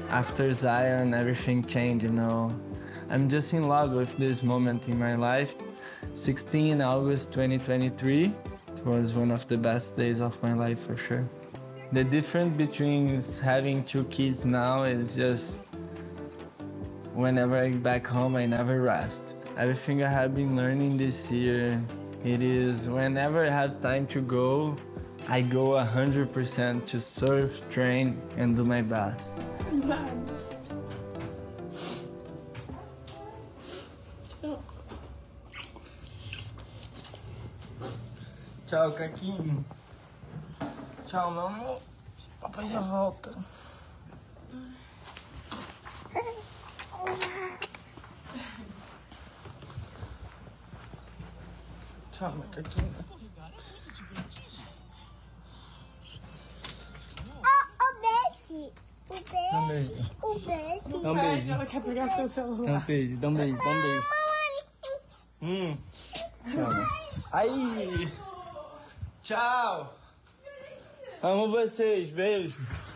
After Zion, everything changed, you know. I'm just in love with this moment in my life. 16 August 2023, it was one of the best days of my life for sure. The difference between having 2 kids now is just whenever I get back home, I never rest. Everything I have been learning this year, it is whenever I have time to go, I go 100% to surf, train, and do my best. Tchau, Caquinho. Tchau, meu amor. Papai já volta. Tchau, meu Caquinho. Dá um beijo. Dá um beijo. Ela quer pegar seu celular. Dá um beijo, dá um beijo, dá um beijo. Tchau. Aí. Tchau. Amo vocês, beijo.